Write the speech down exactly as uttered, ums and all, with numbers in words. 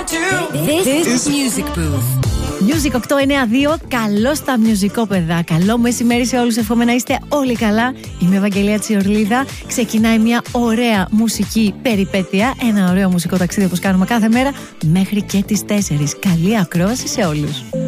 This is Music Booth. Music οκτώ εννιά δύο, καλώς τα μιουζικόπαιδα. Καλό μεσημέρι σε όλους, εύχομαι να είστε όλοι καλά. Είμαι η Ευαγγελία Τσιορλίδα. Ξεκινάει μια ωραία μουσική περιπέτεια, ένα ωραίο μουσικό ταξίδι όπως κάνουμε κάθε μέρα, μέχρι και τις τέσσερις. Καλή ακρόαση σε όλους.